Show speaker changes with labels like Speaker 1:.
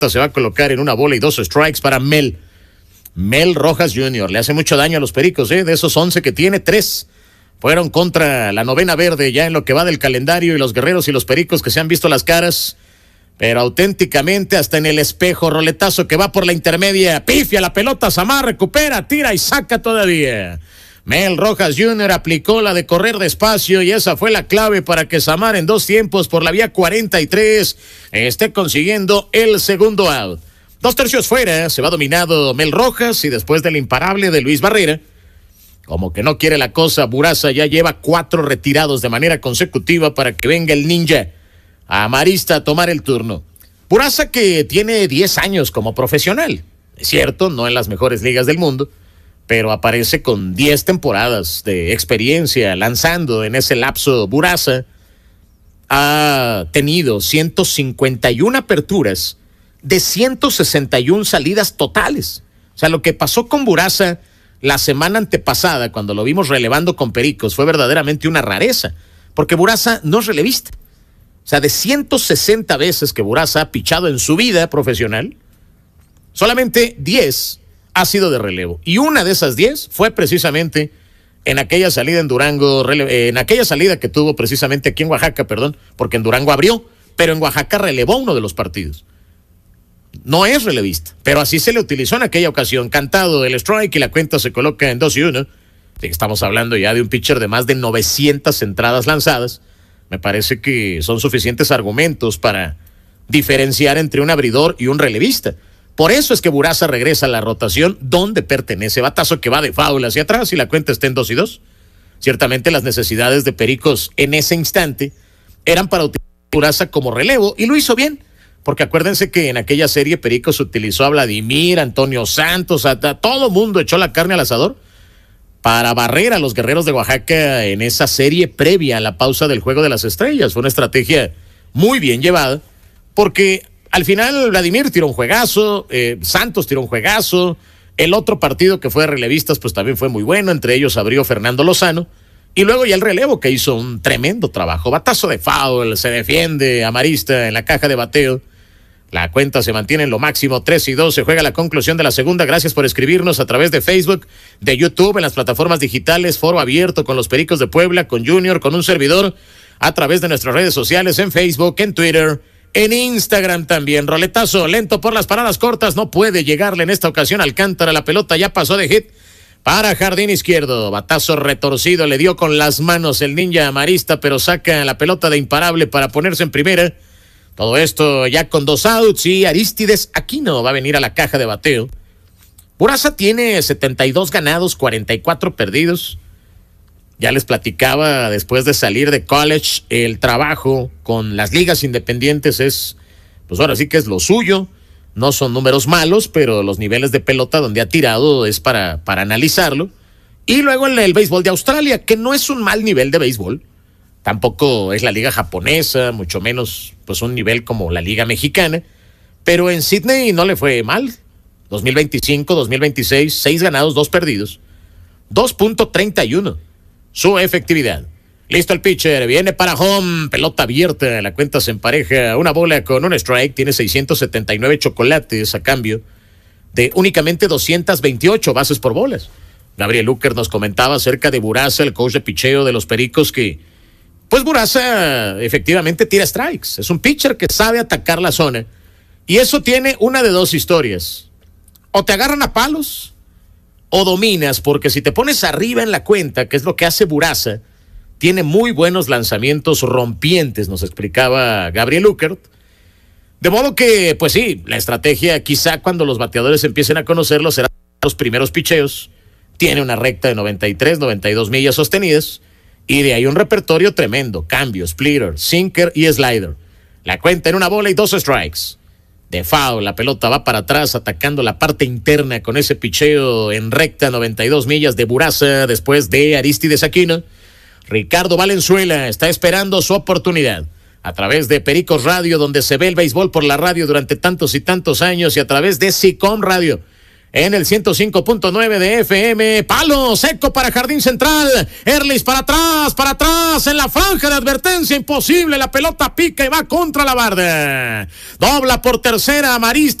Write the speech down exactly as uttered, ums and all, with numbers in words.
Speaker 1: se va a colocar en una bola y dos strikes para Mel. Mel Rojas junior Le hace mucho daño a los Pericos, ¿eh? De esos once que tiene, tres fueron contra la novena verde ya en lo que va del calendario, y los Guerreros y los Pericos que se han visto las caras, pero auténticamente hasta en el espejo. Roletazo que va por la intermedia, pifia la pelota, Samar recupera, tira y saca todavía. Mel Rojas junior aplicó la de correr despacio y esa fue la clave para que Samar en dos tiempos por la vía cuarenta y tres esté consiguiendo el segundo out. Dos tercios fuera, se va dominado Mel Rojas y después del imparable de Luis Barrera, como que no quiere la cosa, Buraza ya lleva cuatro retirados de manera consecutiva para que venga el ninja Amarista a tomar el turno. Buraza que tiene diez años como profesional, es cierto, no en las mejores ligas del mundo, pero aparece con diez temporadas de experiencia lanzando en ese lapso. Buraza ha tenido ciento cincuenta y una aperturas de ciento sesenta y una salidas totales. O sea, lo que pasó con Buraza la semana antepasada, cuando lo vimos relevando con Pericos, fue verdaderamente una rareza, porque Buraza no es relevista. O sea, de ciento sesenta veces que Buraza ha pichado en su vida profesional, solamente diez ha sido de relevo. Y una de esas diez fue precisamente en aquella salida en Durango, en aquella salida que tuvo precisamente aquí en Oaxaca, perdón, porque en Durango abrió, pero en Oaxaca relevó uno de los partidos. No es relevista, pero así se le utilizó en aquella ocasión. Cantado el strike y la cuenta se coloca en dos y uno. Estamos hablando ya de un pitcher de más de novecientas entradas lanzadas. Me parece que son suficientes argumentos para diferenciar entre un abridor y un relevista. Por eso es que Buraza regresa a la rotación donde pertenece. Batazo que va de foul hacia atrás y la cuenta está en dos y dos. Ciertamente las necesidades de Pericos en ese instante eran para utilizar a Buraza como relevo, y lo hizo bien, porque acuérdense que en aquella serie Pericos utilizó a Vladimir, Antonio Santos, a, a todo mundo echó la carne al asador para barrer a los Guerreros de Oaxaca en esa serie previa a la pausa del Juego de las Estrellas. Fue una estrategia muy bien llevada, porque al final Vladimir tiró un juegazo, eh, Santos tiró un juegazo, el otro partido que fue de relevistas pues también fue muy bueno, entre ellos abrió Fernando Lozano, y luego ya el relevo que hizo un tremendo trabajo. Batazo de foul, se defiende Amarista en la caja de bateo. La cuenta se mantiene en lo máximo, tres y dos, se juega la conclusión de la segunda. Gracias por escribirnos a través de Facebook, de YouTube, en las plataformas digitales, foro abierto con los Pericos de Puebla, con Junior, con un servidor, a través de nuestras redes sociales, en Facebook, en Twitter, en Instagram también. Roletazo lento por las paradas cortas, no puede llegarle en esta ocasión Alcántara, la pelota ya pasó de hit para jardín izquierdo. Batazo retorcido, le dio con las manos el ninja Amarista, pero saca la pelota de imparable para ponerse en primera. Todo esto ya con dos outs, y Arístides Aquino va a venir a la caja de bateo. Buraza tiene setenta y dos ganados, cuarenta y cuatro perdidos. Ya les platicaba, después de salir de college, el trabajo con las ligas independientes es, pues ahora sí que es lo suyo. No son números malos, pero los niveles de pelota donde ha tirado es para, para analizarlo. Y luego el, el béisbol de Australia, que no es un mal nivel de béisbol. Tampoco es la liga japonesa, mucho menos pues un nivel como la liga mexicana, pero en Sydney no le fue mal. dos mil veinticinco, dos mil veintiséis, seis ganados, dos perdidos, dos punto treinta y uno su efectividad. Listo el pitcher, viene para home, pelota abierta, la cuenta se empareja, una bola con un strike, tiene seiscientos setenta y nueve chocolates a cambio de únicamente doscientas veintiocho bases por bolas. Gabriel Luker nos comentaba acerca de Buraza, el coach de picheo de los Pericos, que pues Buraza efectivamente tira strikes. Es un pitcher que sabe atacar la zona. Y eso tiene una de dos historias. O te agarran a palos o dominas, porque si te pones arriba en la cuenta, que es lo que hace Buraza, tiene muy buenos lanzamientos rompientes, nos explicaba Gabriel Luckert. De modo que, pues sí, la estrategia quizá cuando los bateadores empiecen a conocerlo será los primeros picheos. Tiene una recta de noventa y tres, noventa y dos millas sostenidas. Y de ahí un repertorio tremendo, cambio, splitter, sinker y slider. La cuenta en una bola y dos strikes. De foul, la pelota va para atrás atacando la parte interna con ese picheo en recta, noventa y dos millas de Buraza después de Arístides Aquino. Ricardo Valenzuela está esperando su oportunidad. A través de Pericos Radio, donde se ve el béisbol por la radio durante tantos y tantos años, y a través de SICOM Radio, en el ciento cinco punto nueve de F M. Palo seco para Jardín Central. Erlis para atrás, para atrás, en la franja de advertencia, imposible. La pelota pica y va contra la barda. Dobla por tercera, Marista.